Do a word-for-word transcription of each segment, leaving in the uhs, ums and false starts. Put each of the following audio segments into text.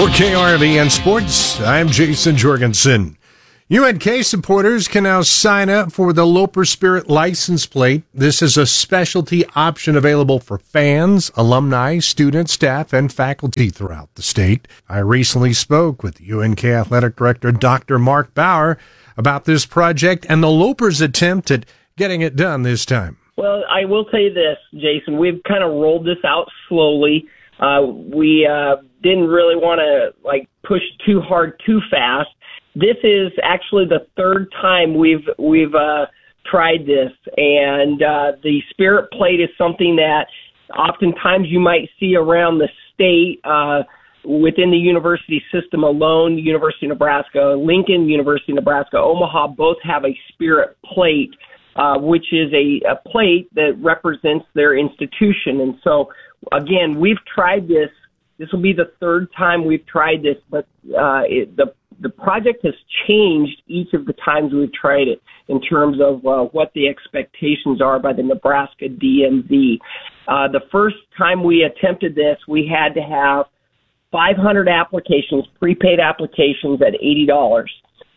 For K R V N Sports, I'm Jason Jorgensen. U N K supporters can now sign up for the Loper Spirit license plate. This is a specialty option available for fans, alumni, students, staff, and faculty throughout the state. I recently spoke with U N K Athletic Director Doctor Mark Bauer about this project and the Lopers' attempt at getting it done this time. Well, I will tell you this, Jason. We've kind of rolled this out slowly. Uh, we uh, didn't really want to like push too hard, too fast. This is actually the third time we've we've uh, tried this, and uh, the Spirit Plate is something that oftentimes you might see around the state uh, within the university system alone. University of Nebraska, Lincoln, University of Nebraska, Omaha both have a Spirit Plate, uh, which is a, a plate that represents their institution. And so, again, we've tried this. This will be the third time we've tried this, but uh, it, the the project has changed each of the times we've tried it in terms of uh, what the expectations are by the Nebraska D M V. Uh, the first time we attempted this, we had to have five hundred applications, prepaid applications at eighty dollars.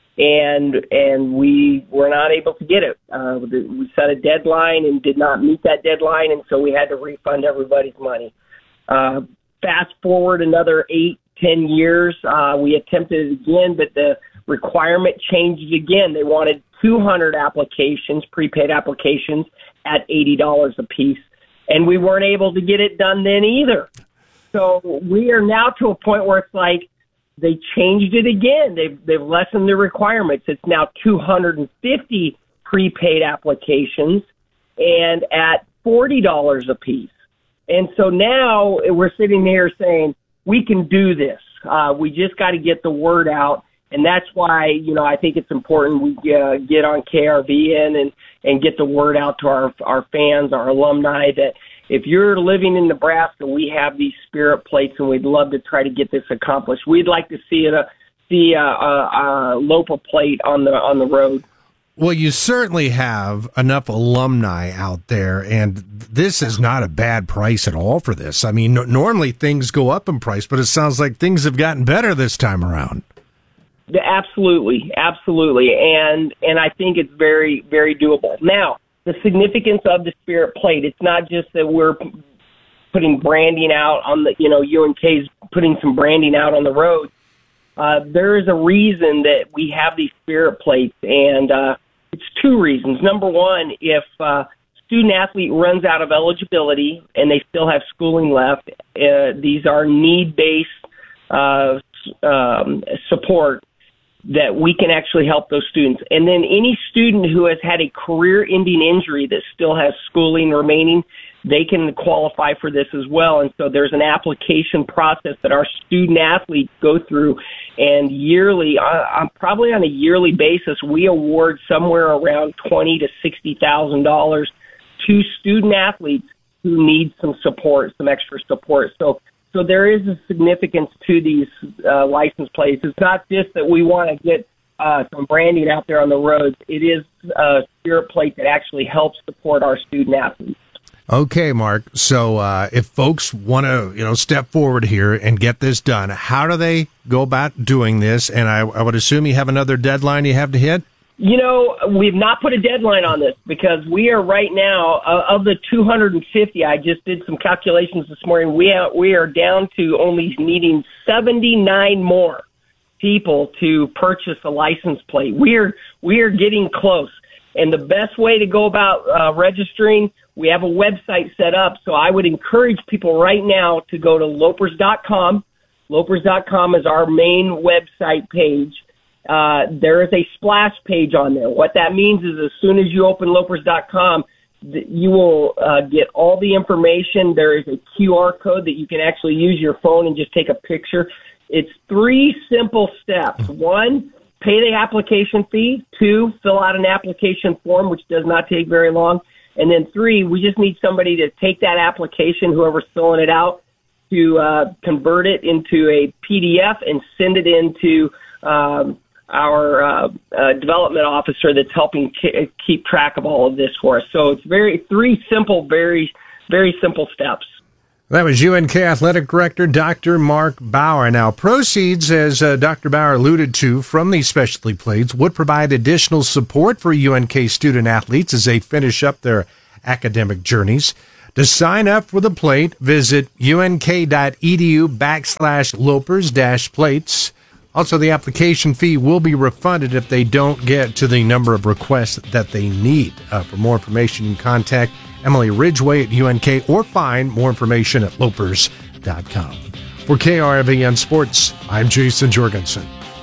And and we were not able to get it. Uh, we set a deadline and did not meet that deadline, and so we had to refund everybody's money. Uh, fast forward another eight, ten years, uh, we attempted it again, but the requirement changed again. They wanted two hundred applications, prepaid applications, at eighty dollars a piece, and we weren't able to get it done then either. So we are now to a point where it's like, they changed it again. They've, they've lessened the requirements. It's now two hundred fifty prepaid applications and at forty dollars a piece. And so now we're sitting here saying, we can do this. Uh, we just got to get the word out. And that's why, you know, I think it's important we uh, get on K R V N and, and get the word out to our, our fans, our alumni, that if you're living in Nebraska, we have these Spirit Plates, and we'd love to try to get this accomplished. We'd like to see it, uh, see a, a, a Loper Plate on the on the road. Well, you certainly have enough alumni out there, and this is not a bad price at all for this. I mean, no, normally things go up in price, but it sounds like things have gotten better this time around. Absolutely, absolutely, and and I think it's very, very doable. Now, the significance of the Spirit Plate, it's not just that we're putting branding out on the, you know, U N K's putting some branding out on the road. Uh, there is a reason that we have these Spirit Plates, and uh, it's two reasons. Number one, if uh, student athlete runs out of eligibility and they still have schooling left, uh, these are need-based uh, um, support that we can actually help those students. And then any student who has had a career-ending injury that still has schooling remaining, they can qualify for this as well. And so there's an application process that our student athletes go through, and yearly, uh, probably on a yearly basis, we award somewhere around twenty thousand to sixty thousand dollars to student athletes who need some support, some extra support. So So there is a significance to these uh, license plates. It's not just that we want to get uh, some branding out there on the roads. It is a Spirit Plate that actually helps support our student athletes. Okay, Mark. So uh, if folks want to, you know, step forward here and get this done, how do they go about doing this? And I, I would assume you have another deadline you have to hit? You know, we've not put a deadline on this because we are right now, uh, of the two hundred fifty, I just did some calculations this morning, we are, we are down to only needing seventy-nine more people to purchase a license plate. We are, we are getting close. And the best way to go about uh, registering, we have a website set up, so I would encourage people right now to go to lopers dot com. lopers dot com is our main website page. Uh, there is a splash page on there. What that means is as soon as you open lopers dot com, th- you will uh, get all the information. There is a Q R code that you can actually use your phone and just take a picture. It's three simple steps. One, pay the application fee. Two, fill out an application form, which does not take very long. And then three, we just need somebody to take that application, whoever's filling it out, to uh, convert it into a P D F and send it into um, our uh, uh, development officer that's helping k- keep track of all of this for us. So it's very three simple, very, very simple steps. That was U N K Athletic Director Doctor Mark Bauer. Now, proceeds, as uh, Doctor Bauer alluded to, from these specialty plates would provide additional support for U N K student athletes as they finish up their academic journeys. To sign up for the plate, visit unk.edu backslash lopers dash plates. Also, the application fee will be refunded if they don't get to the number of requests that they need. Uh, for more information, you can contact Emily Ridgway at U N K or find more information at lopers dot com. For K R V N Sports, I'm Jason Jorgensen.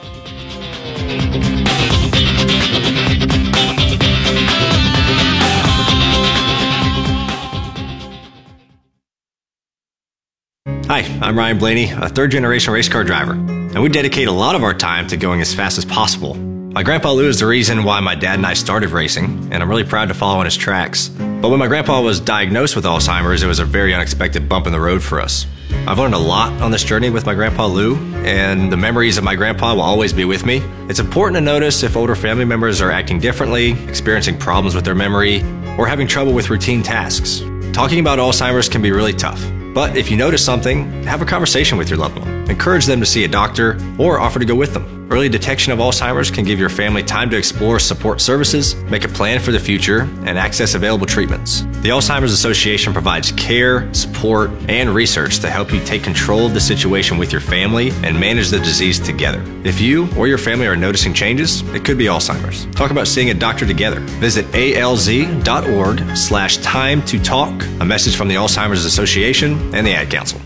Hi, I'm Ryan Blaney, a third-generation race car driver, and we dedicate a lot of our time to going as fast as possible. My grandpa Lou is the reason why my dad and I started racing, and I'm really proud to follow in his tracks. But when my grandpa was diagnosed with Alzheimer's, it was a very unexpected bump in the road for us. I've learned a lot on this journey with my grandpa Lou, and the memories of my grandpa will always be with me. It's important to notice if older family members are acting differently, experiencing problems with their memory, or having trouble with routine tasks. Talking about Alzheimer's can be really tough. But if you notice something, have a conversation with your loved one. Encourage them to see a doctor or offer to go with them. Early detection of Alzheimer's can give your family time to explore support services, make a plan for the future, and access available treatments. The Alzheimer's Association provides care, support, and research to help you take control of the situation with your family and manage the disease together. If you or your family are noticing changes, it could be Alzheimer's. Talk about seeing a doctor together. Visit alz.org slash time to talk. A message from the Alzheimer's Association and the Ad Council.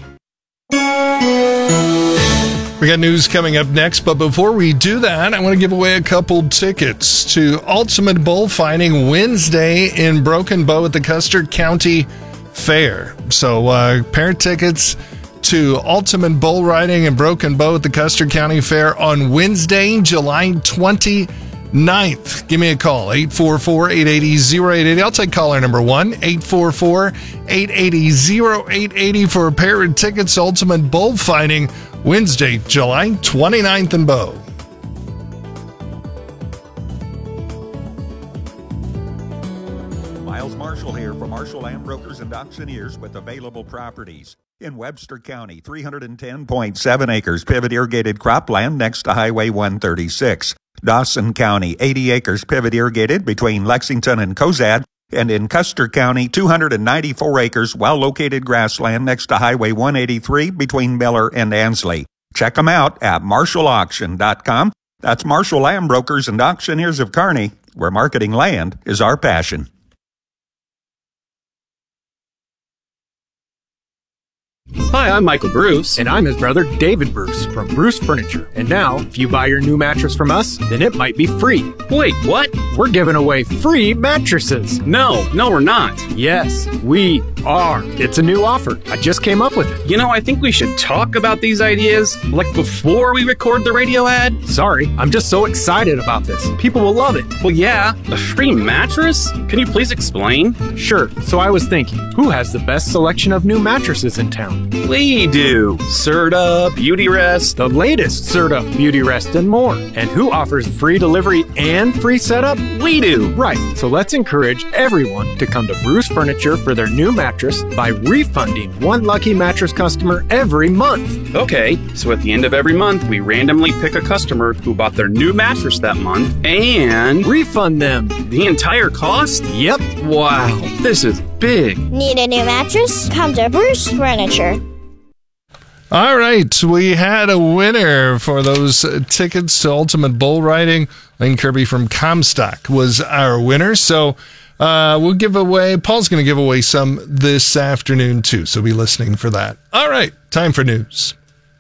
We got news coming up next, but before we do that, I want to give away a couple tickets to Ultimate Bullfighting Wednesday in Broken Bow at the Custer County Fair. So, uh, pair tickets to Ultimate Bull Riding in Broken Bow at the Custer County Fair on Wednesday, July twenty-ninth. Give me a call, eight four four, eight eight zero, zero eight eight zero. I'll take caller number one, eight four four, eight eight zero, zero eight eight zero for a pair of tickets to Ultimate Bullfighting Wednesday, July twenty-ninth in Bow. Miles Marshall here for Marshall Land Brokers and Auctioneers with available properties. In Webster County, three hundred ten point seven acres pivot irrigated cropland next to Highway one thirty-six. Dawson County, eighty acres pivot irrigated between Lexington and Cozad. And in Custer County, two hundred ninety-four acres well-located grassland next to Highway one eighty-three between Miller and Ansley. Check them out at marshall auction dot com. That's Marshall Land Brokers and Auctioneers of Kearney, where marketing land is our passion. Hi, I'm Michael Bruce. And I'm his brother, David Bruce, from Bruce Furniture. And now, if you buy your new mattress from us, then it might be free. Wait, what? We're giving away free mattresses. No, no, we're not. Yes, we are. It's a new offer. I just came up with it. You know, I think we should talk about these ideas, like before we record the radio ad. Sorry, I'm just so excited about this. People will love it. Well, yeah, a free mattress? Can you please explain? Sure. So I was thinking, who has the best selection of new mattresses in town? We do. Serta, Beautyrest, the latest Serta, Beautyrest, and more. And who offers free delivery and free setup? We do. Right. So let's encourage everyone to come to Bruce Furniture for their new mattress by refunding one lucky mattress customer every month. Okay, so at the end of every month, we randomly pick a customer who bought their new mattress that month and refund them the entire cost? Yep. Wow, this is big. Need a new mattress? Come to Bruce Furniture. All right, we had a winner for those tickets to Ultimate Bull Riding. Lane Kirby from Comstock was our winner. So uh, we'll give away, Paul's going to give away some this afternoon too. So be listening for that. All right, time for news.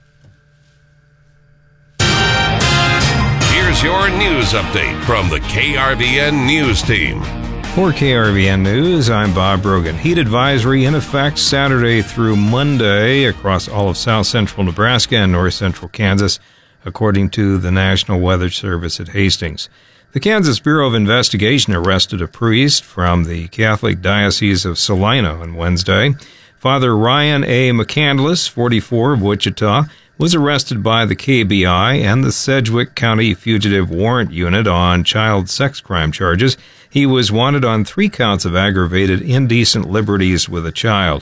Here's your news update from the K R V N News Team. For K R V N News, I'm Bob Brogan. Heat advisory in effect Saturday through Monday across all of south central Nebraska and north central Kansas, according to the National Weather Service at Hastings. The Kansas Bureau of Investigation arrested a priest from the Catholic Diocese of Salina on Wednesday. Father Ryan A. McCandless, forty-four, of Wichita, was arrested by the K B I and the Sedgwick County Fugitive Warrant Unit on child sex crime charges. He was wanted on three counts of aggravated indecent liberties with a child. He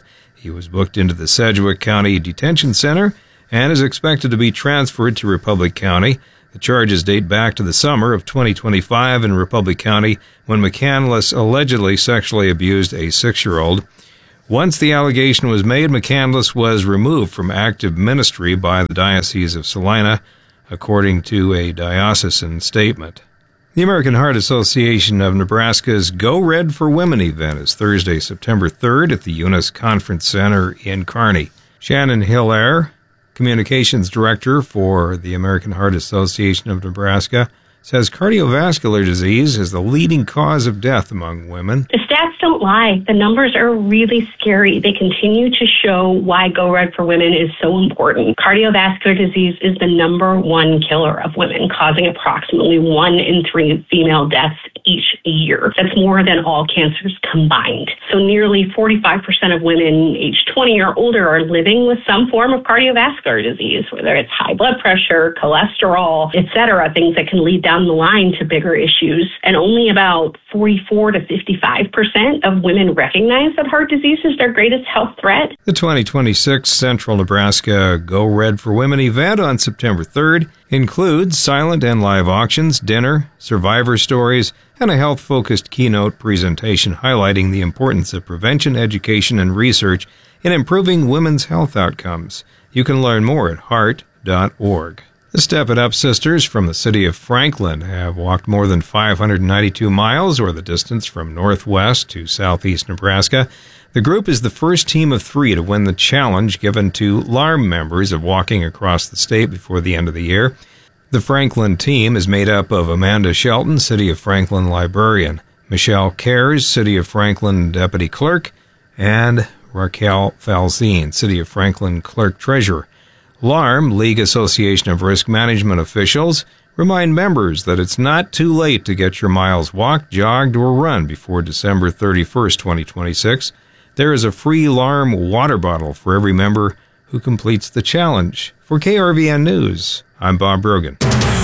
He was booked into the Sedgwick County Detention Center and is expected to be transferred to Republic County. The charges date back to the summer of twenty twenty-five in Republic County when McCandless allegedly sexually abused a six-year-old. Once the allegation was made, McCandless was removed from active ministry by the Diocese of Salina, according to a diocesan statement. The American Heart Association of Nebraska's Go Red for Women event is Thursday, September third at the Eunice Conference Center in Kearney. Shannon Hilaire, Communications Director for the American Heart Association of Nebraska, says cardiovascular disease is the leading cause of death among women. The stats don't lie. The numbers are really scary. They continue to show why Go Red for Women is so important. Cardiovascular disease is the number one killer of women, causing approximately one in three female deaths each year. That's more than all cancers combined. So nearly forty-five percent of women aged twenty or older are living with some form of cardiovascular disease, whether it's high blood pressure, cholesterol, et cetera, things that can lead down the line to bigger issues. And only about forty-four to fifty-five percent of women recognize that heart disease is their greatest health threat. The twenty twenty-six Central Nebraska Go Red for Women event on September third includes silent and live auctions, dinner, survivor stories, and a health-focused keynote presentation highlighting the importance of prevention, education, and research in improving women's health outcomes. You can learn more at heart dot org. The Step It Up sisters from the city of Franklin have walked more than five hundred ninety-two miles, or the distance from northwest to southeast Nebraska. The group is the first team of three to win the challenge given to L A R M members of walking across the state before the end of the year. The Franklin team is made up of Amanda Shelton, City of Franklin librarian, Michelle Cares, City of Franklin deputy clerk, and Raquel Falzine, City of Franklin clerk treasurer. L A R M, League Association of Risk Management officials, remind members that it's not too late to get your miles walked, jogged, or run before December thirty-first, twenty twenty-six. There is a free L A R M water bottle for every member who completes the challenge. For K R V N News, I'm Bob Brogan.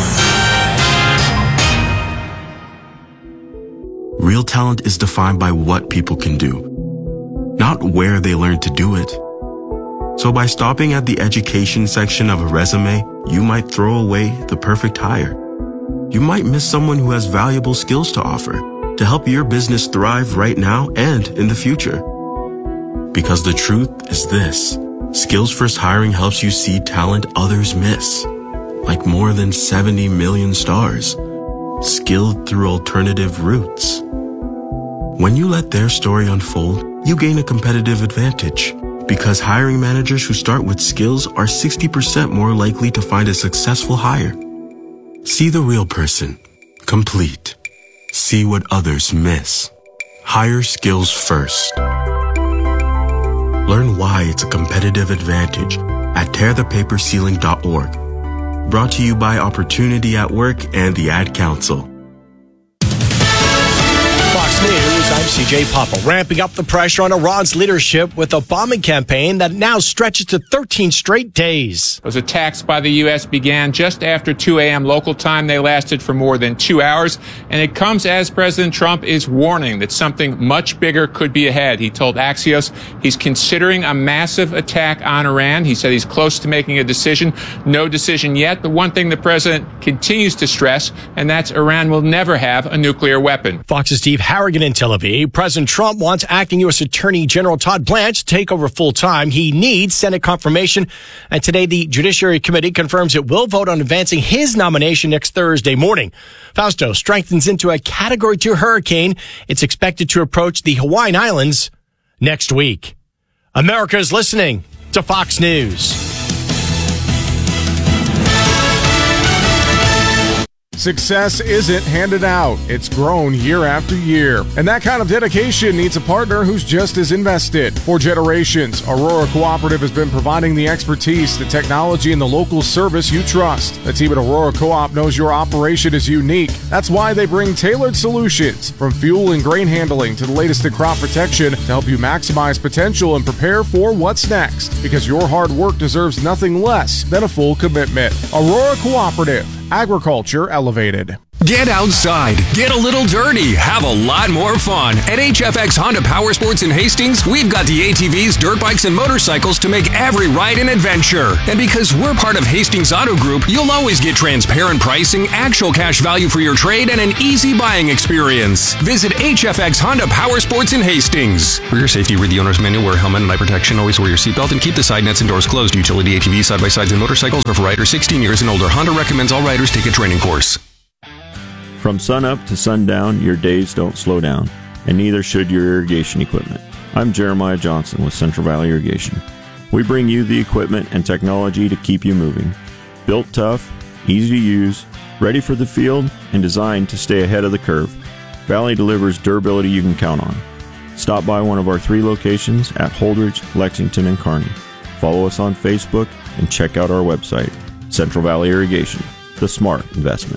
Real talent is defined by what people can do, not where they learn to do it. So by stopping at the education section of a resume, you might throw away the perfect hire. You might miss someone who has valuable skills to offer to help your business thrive right now and in the future. Because the truth is this: Skills First Hiring helps you see talent others miss, like more than seventy million stars, skilled through alternative routes. When you let their story unfold, you gain a competitive advantage, because hiring managers who start with skills are sixty percent more likely to find a successful hire. See the real person, complete. See what others miss. Hire skills first. Learn why it's a competitive advantage at tear the paper ceiling dot org. Brought to you by Opportunity at Work and the Ad Council. Fox News, I'm C J Papa. Ramping up the pressure on Iran's leadership with a bombing campaign that now stretches to thirteen straight days. Those attacks by the U S began just after two a.m. local time. They lasted for more than two hours, and it comes as President Trump is warning that something much bigger could be ahead. He told Axios he's considering a massive attack on Iran. He said he's close to making a decision. No decision yet, but one thing the president continues to stress, and that's Iran will never have a nuclear weapon. Fox's Steve Harrigan in Tel Aviv. President Trump wants acting U S Attorney General Todd Blanche to take over full time. He needs Senate confirmation. And today, the Judiciary Committee confirms it will vote on advancing his nomination next Thursday morning. Fausto strengthens into a Category two hurricane. It's expected to approach the Hawaiian Islands next week. America's listening to Fox News. Success isn't handed out. It's grown year after year. And that kind of dedication needs a partner who's just as invested. For generations, Aurora Cooperative has been providing the expertise, the technology, and the local service you trust. The team at Aurora Co-op knows your operation is unique. That's why they bring tailored solutions, from fuel and grain handling to the latest in crop protection, to help you maximize potential and prepare for what's next. Because your hard work deserves nothing less than a full commitment. Aurora Cooperative. Agriculture elevated. Get outside, get a little dirty, have a lot more fun. At H F X Honda Power Sports in Hastings, we've got the A T Vs, dirt bikes, and motorcycles to make every ride an adventure. And because we're part of Hastings Auto Group, you'll always get transparent pricing, actual cash value for your trade, and an easy buying experience. Visit H F X Honda Power Sports in Hastings. For your safety, read the owner's manual, wear a helmet and eye protection, always wear your seatbelt, and keep the side nets and doors closed. Utility A T Vs, side-by-sides, and motorcycles are for riders sixteen years and older. Honda recommends all riders take a training course. From sunup to sundown, your days don't slow down, and neither should your irrigation equipment. I'm Jeremiah Johnson with Central Valley Irrigation. We bring you the equipment and technology to keep you moving. Built tough, easy to use, ready for the field, and designed to stay ahead of the curve, Valley delivers durability you can count on. Stop by one of our three locations at Holdridge, Lexington, and Kearney. Follow us on Facebook and check out our website, Central Valley Irrigation, the smart investment.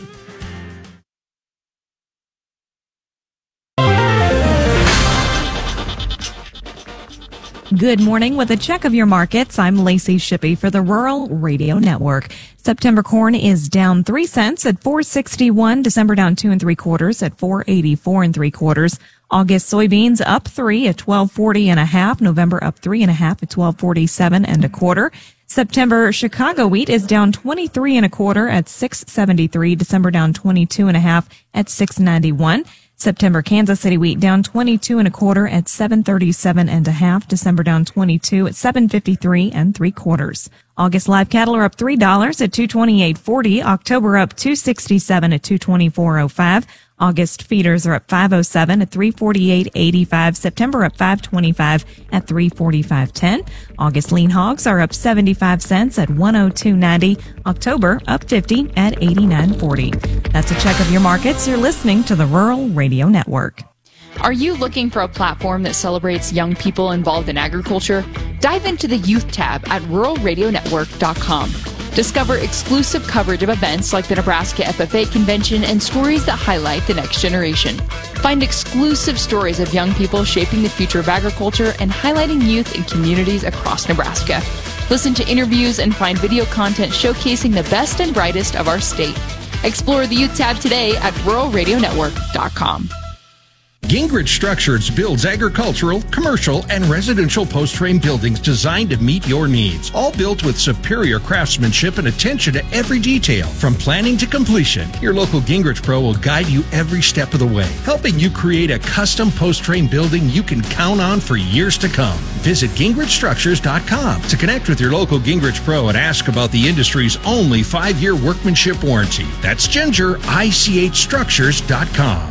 Good morning. With a check of your markets, I'm Lacey Shippey for the Rural Radio Network. September corn is down three cents at four sixty-one. December down two and three quarters at four eighty-four and three quarters. August soybeans up three at twelve forty and a half. November up three and a half at twelve forty-seven and a quarter. September Chicago wheat is down twenty-three and a quarter at six seventy-three. December down twenty-two and a half at six ninety-one. September Kansas City wheat down twenty-two and a quarter at seven thirty-seven and a half. December down twenty-two at seven fifty-three and three quarters. August live cattle are up three dollars at two twenty-eight forty. October up two sixty-seven at two twenty-four oh five. August feeders are up five oh seven at three forty-eight eighty-five. September up five twenty-five at three forty-five ten. August lean hogs are up seventy-five cents at one oh two ninety. October up fifty at eighty-nine forty. That's a check of your markets. You're listening to the Rural Radio Network. Are you looking for a platform that celebrates young people involved in agriculture? Dive into the Youth tab at rural radio network dot com. Discover exclusive coverage of events like the Nebraska F F A Convention and stories that highlight the next generation. Find exclusive stories of young people shaping the future of agriculture and highlighting youth in communities across Nebraska. Listen to interviews and find video content showcasing the best and brightest of our state. Explore the Youth tab today at rural radio network dot com. Gingrich Structures builds agricultural, commercial, and residential post-frame buildings designed to meet your needs. All built with superior craftsmanship and attention to every detail, from planning to completion. Your local Gingrich Pro will guide you every step of the way, helping you create a custom post-frame building you can count on for years to come. Visit gingrich structures dot com to connect with your local Gingrich Pro and ask about the industry's only five-year workmanship warranty. That's Ginger, I C H structures dot com.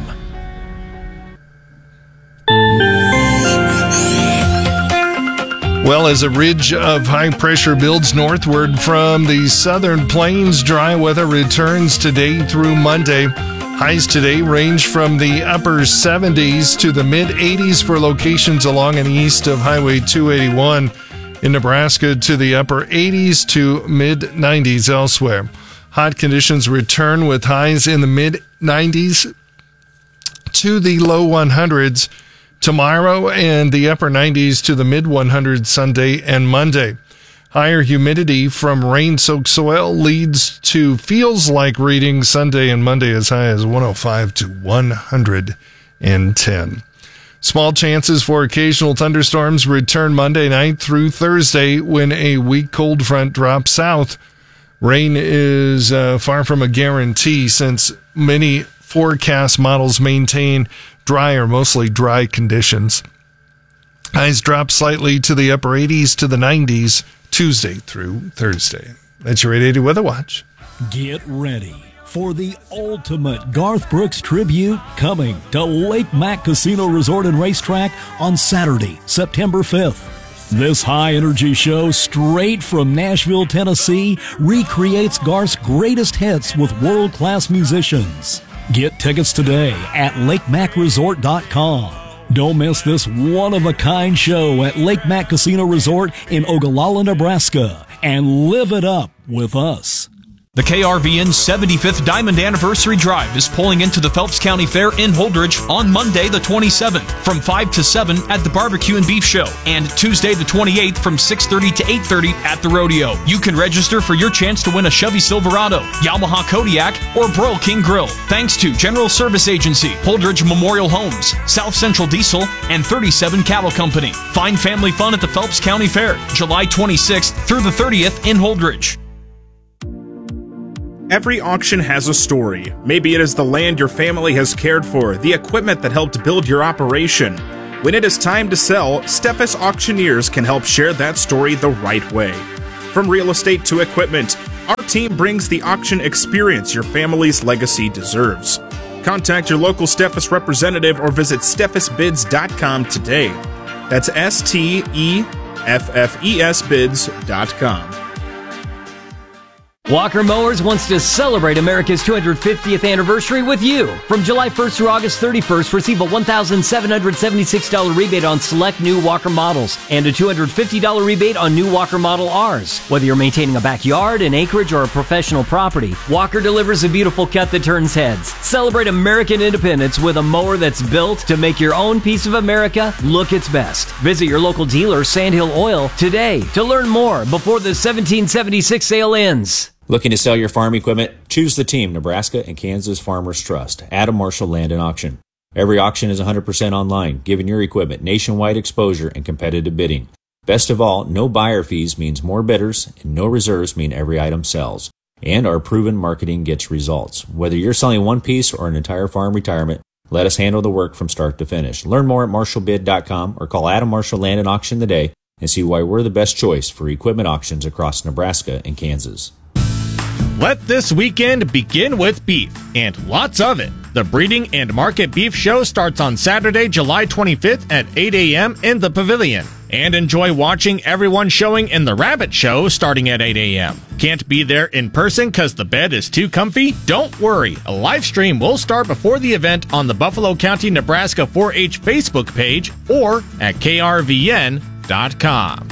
Well, as a ridge of high pressure builds northward from the southern plains, dry weather returns today through Monday. Highs today range from the upper seventies to the mid eighties for locations along and east of Highway two eighty-one in Nebraska, to the upper eighties to mid nineties elsewhere. Hot conditions return with highs in the mid nineties to the low hundreds tomorrow, and the upper nineties to the mid hundreds Sunday and Monday. Higher humidity from rain-soaked soil leads to feels like readings Sunday and Monday as high as one oh five to one hundred ten. Small chances for occasional thunderstorms return Monday night through Thursday when a weak cold front drops south. Rain is uh, far from a guarantee, since many forecast models maintain dry or mostly dry conditions. Highs drop slightly to the upper eighties to the nineties Tuesday through Thursday. That's your eight eighty Weather Watch. Get ready for the ultimate Garth Brooks tribute coming to Lake Mack Casino Resort and Racetrack on Saturday, September fifth. This high-energy show, straight from Nashville, Tennessee, recreates Garth's greatest hits with world-class musicians. Get tickets today at lake mac resort dot com. Don't miss this one-of-a-kind show at Lake Mack Casino Resort in Ogallala, Nebraska, and live it up with us. The K R V N seventy-fifth Diamond Anniversary Drive is pulling into the Phelps County Fair in Holdridge on Monday the twenty-seventh from five to seven at the Barbecue and Beef Show and Tuesday the twenty-eighth from six thirty to eight thirty at the rodeo. You can register for your chance to win a Chevy Silverado, Yamaha Kodiak, or Broil King Grill. Thanks to General Service Agency, Holdridge Memorial Homes, South Central Diesel, and thirty-seven Cattle Company. Find family fun at the Phelps County Fair, July twenty-sixth through the thirtieth in Holdridge. Every auction has a story. Maybe it is the land your family has cared for, the equipment that helped build your operation. When it is time to sell, Steffes Auctioneers can help share that story the right way. From real estate to equipment, our team brings the auction experience your family's legacy deserves. Contact your local Steffes representative or visit steffes bids dot com today. That's S T E F F E S bids dot com. Walker Mowers wants to celebrate America's two hundred fiftieth anniversary with you. From July first through August thirty-first, receive a one thousand seven hundred seventy-six dollars rebate on select new Walker models and a two hundred fifty dollars rebate on new Walker Model Rs. Whether you're maintaining a backyard, an acreage, or a professional property, Walker delivers a beautiful cut that turns heads. Celebrate American independence with a mower that's built to make your own piece of America look its best. Visit your local dealer, Sandhill Oil, today to learn more before the seventeen seventy-six sale ends. Looking to sell your farm equipment? Choose the team Nebraska and Kansas Farmers Trust, Adam Marshall Land and Auction. Every auction is one hundred percent online, giving your equipment nationwide exposure and competitive bidding. Best of all, no buyer fees means more bidders, and no reserves mean every item sells. And our proven marketing gets results. Whether you're selling one piece or an entire farm retirement, let us handle the work from start to finish. Learn more at marshall bid dot com or call Adam Marshall Land and Auction today and see why we're the best choice for equipment auctions across Nebraska and Kansas. Let this weekend begin with beef, and lots of it. The Breeding and Market Beef Show starts on Saturday, July twenty-fifth at eight a.m. in the Pavilion. And enjoy watching everyone showing in the Rabbit Show starting at eight a.m. Can't be there in person because the bed is too comfy? Don't worry. A live stream will start before the event on the Buffalo County, Nebraska four H Facebook page or at K R V N dot com.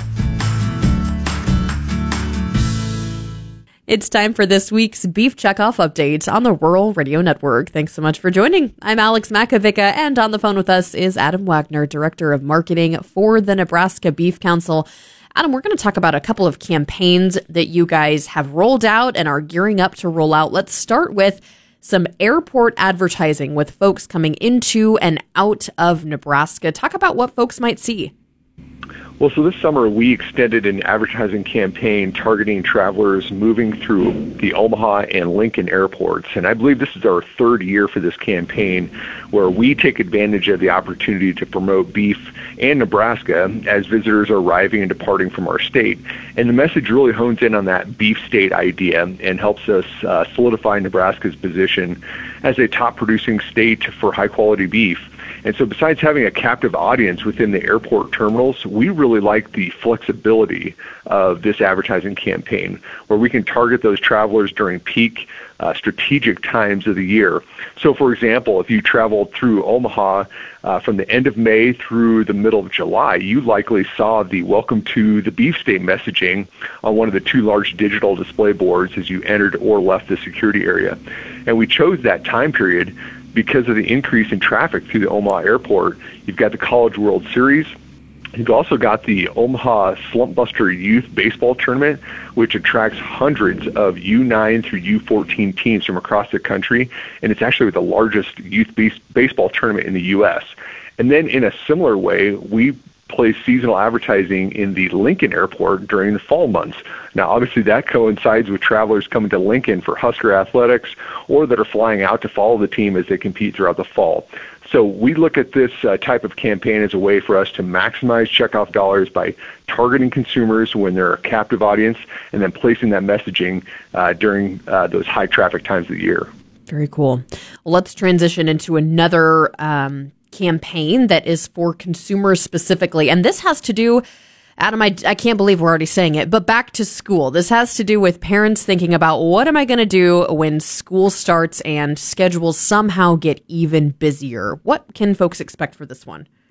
It's time for this week's Beef Checkoff Update on the Rural Radio Network. Thanks so much for joining. I'm Alex Makovica, and on the phone with us is Adam Wagner, Director of Marketing for the Nebraska Beef Council. Adam, we're going to talk about a couple of campaigns that you guys have rolled out and are gearing up to roll out. Let's start with some airport advertising with folks coming into and out of Nebraska. Talk about what folks might see. Well, so this summer we extended an advertising campaign targeting travelers moving through the Omaha and Lincoln airports. And I believe this is our third year for this campaign where we take advantage of the opportunity to promote beef and Nebraska as visitors are arriving and departing from our state. And the message really hones in on that beef state idea and helps us uh, solidify Nebraska's position as a top producing state for high quality beef. And so besides having a captive audience within the airport terminals, we really like the flexibility of this advertising campaign where we can target those travelers during peak uh, strategic times of the year. So, for example, if you traveled through Omaha uh, from the end of May through the middle of July, you likely saw the Welcome to the Beef State messaging on one of the two large digital display boards as you entered or left the security area. And we chose that time period because of the increase in traffic through the Omaha airport. You've got the College World Series. You've also got the Omaha Slump Buster Youth Baseball Tournament, which attracts hundreds of U nine through U fourteen teams from across the country, and it's actually the largest youth base- baseball tournament in the U S. And then in a similar way, we place seasonal advertising in the Lincoln Airport during the fall months. Now, obviously, that coincides with travelers coming to Lincoln for Husker athletics or that are flying out to follow the team as they compete throughout the fall. So we look at this uh, type of campaign as a way for us to maximize checkoff dollars by targeting consumers when they're a captive audience and then placing that messaging uh, during uh, those high traffic times of the year. Very cool. Well, let's transition into another um, campaign that is for consumers specifically. And this has to do, Adam, I, I can't believe we're already saying it, but back to school. This has to do with parents thinking about what am I going to do when school starts and schedules somehow get even busier. What can folks expect for this one?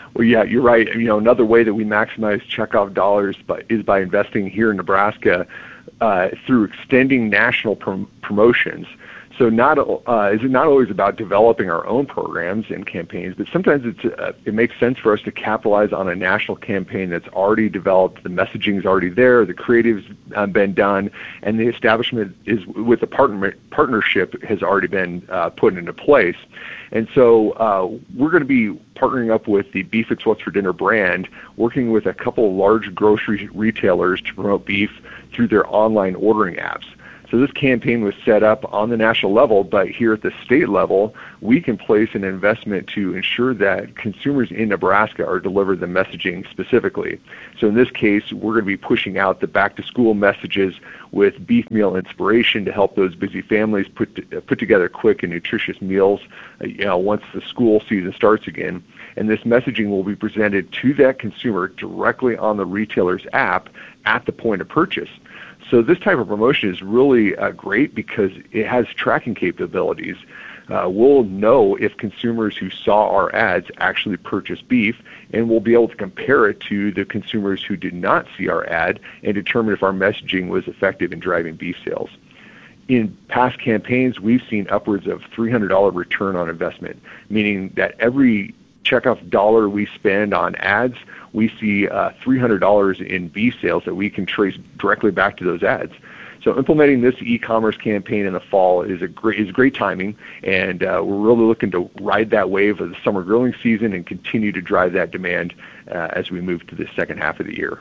Well, yeah, you're right. You know, another way that we maximize checkoff dollars by, is by investing here in Nebraska uh, through extending national prom- promotions. So not uh, is it not always about developing our own programs and campaigns, but sometimes it's uh, it makes sense for us to capitalize on a national campaign that's already developed, the messaging is already there, the creative's uh, been done, and the establishment is with the partner partnership has already been uh, put into place. And so uh, we're going to be partnering up with the Beef It's What's for Dinner brand, working with a couple of large grocery retailers to promote beef through their online ordering apps. So this campaign was set up on the national level, but here at the state level, we can place an investment to ensure that consumers in Nebraska are delivered the messaging specifically. So in this case, we're going to be pushing out the back-to-school messages with beef meal inspiration to help those busy families put to, put together quick and nutritious meals, uh, you know, once the school season starts again. And this messaging will be presented to that consumer directly on the retailer's app at the point of purchase. So this type of promotion is really uh, great because it has tracking capabilities. Uh, we'll know if consumers who saw our ads actually purchased beef, and we'll be able to compare it to the consumers who did not see our ad and determine if our messaging was effective in driving beef sales. In past campaigns, we've seen upwards of three hundred dollars return on investment, meaning that every checkoff dollar we spend on ads, we see uh, three hundred dollars in beef sales that we can trace directly back to those ads. So implementing this e-commerce campaign in the fall is a great is great timing, and uh, we're really looking to ride that wave of the summer grilling season and continue to drive that demand uh, as we move to the second half of the year.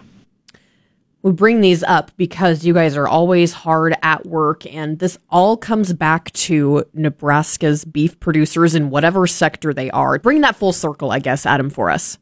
We bring these up because you guys are always hard at work, and this all comes back to Nebraska's beef producers in whatever sector they are. Bring that full circle, I guess, Adam, for us.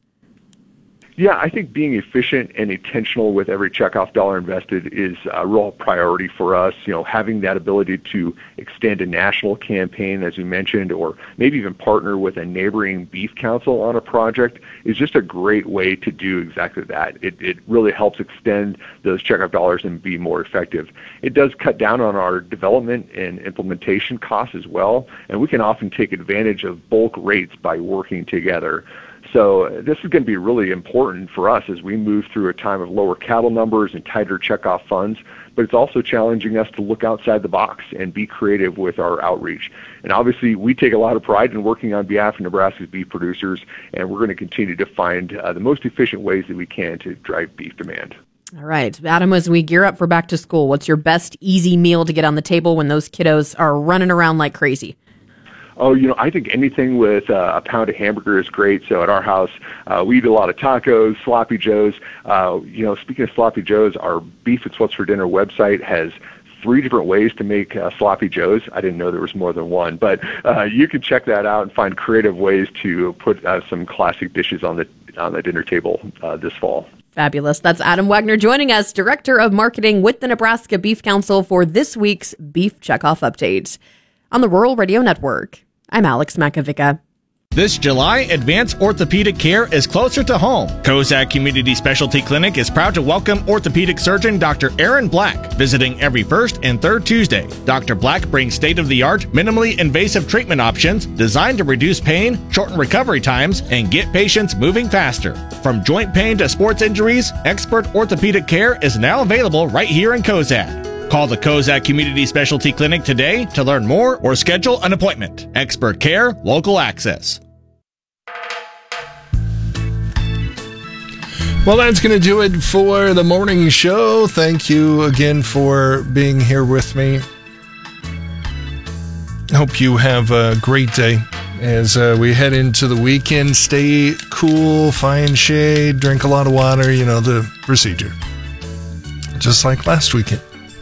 Yeah, I think being efficient and intentional with every checkoff dollar invested is a real priority for us. You know, having that ability to extend a national campaign, as you mentioned, or maybe even partner with a neighboring beef council on a project is just a great way to do exactly that. It, it really helps extend those checkoff dollars and be more effective. It does cut down on our development and implementation costs as well, and we can often take advantage of bulk rates by working together. So this is going to be really important for us as we move through a time of lower cattle numbers and tighter checkoff funds, but it's also challenging us to look outside the box and be creative with our outreach. And obviously, we take a lot of pride in working on behalf of Nebraska's beef producers, and we're going to continue to find uh, the most efficient ways that we can to drive beef demand. All right, Adam, as we gear up for back to school, what's your best easy meal to get on the table when those kiddos are running around like crazy? Oh, you know, I think anything with uh, a pound of hamburger is great. So at our house, uh, we eat a lot of tacos, sloppy joes. Uh, you know, speaking of sloppy joes, our Beef It's What's for Dinner website has three different ways to make uh, sloppy joes. I didn't know there was more than one, but uh, you can check that out and find creative ways to put uh, some classic dishes on the on the dinner table uh, this fall. Fabulous. That's Adam Wagner joining us, Director of Marketing with the Nebraska Beef Council for this week's Beef Checkoff Update. On the Rural Radio Network, I'm Alex Makovica. This July, advanced orthopedic care is closer to home. Kozak Community Specialty Clinic is proud to welcome orthopedic surgeon Doctor Aaron Black, visiting every first and third Tuesday. Doctor Black brings state-of-the-art, minimally invasive treatment options designed to reduce pain, shorten recovery times, and get patients moving faster. From joint pain to sports injuries, expert orthopedic care is now available right here in Kozak. Call the Kozak Community Specialty Clinic today to learn more or schedule an appointment. Expert care, local access. Well, that's going to do it for the morning show. Thank you again for being here with me. Hope you have a great day as uh, we head into the weekend. Stay cool, find shade, drink a lot of water, you know, the procedure. Just like last weekend.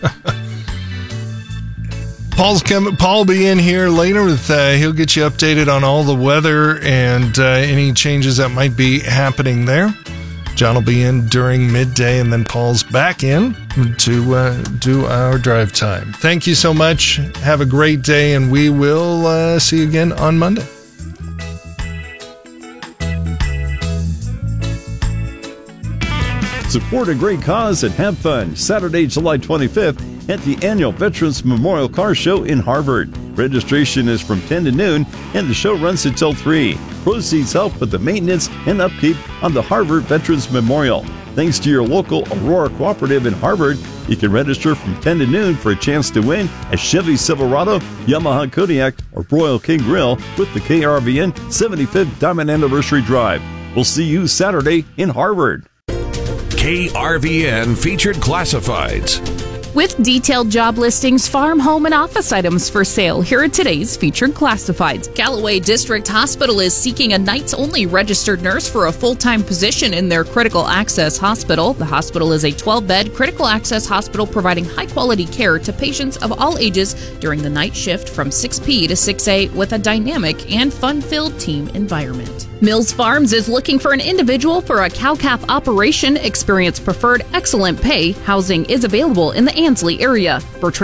Paul's coming. Paul will be in here later with. Uh, he'll get you updated on all the weather and uh, any changes that might be happening there. John will be in during midday, and then Paul's back in to uh, do our drive time. Thank you so much. Have a great day, and we will uh, see you again on Monday. Support a great cause and have fun Saturday, July twenty-fifth at the annual Veterans Memorial Car Show in Harvard. Registration is from ten to noon, and the show runs until three. Proceeds help with the maintenance and upkeep on the Harvard Veterans Memorial. Thanks to your local Aurora Cooperative in Harvard, you can register from ten to noon for a chance to win a Chevy Silverado, Yamaha Kodiak, or Royal King Grill with the K R V N seventy-fifth Diamond Anniversary Drive. We'll see you Saturday in Harvard. K R V N Featured Classifieds. With detailed job listings, farm, home, and office items for sale, here are today's featured classifieds. Galloway District Hospital is seeking a nights-only registered nurse for a full-time position in their critical access hospital. The hospital is a twelve-bed critical access hospital providing high-quality care to patients of all ages during the night shift from six p.m. to six a.m. with a dynamic and fun-filled team environment. Mills Farms is looking for an individual for a cow-calf operation. Experience preferred, excellent pay. Housing is available in the Ansley area. For